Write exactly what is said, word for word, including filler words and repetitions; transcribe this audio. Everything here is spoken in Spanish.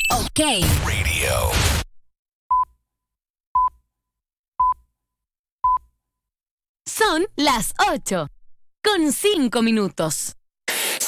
Ok. Radio. Son las ocho, con cinco minutos.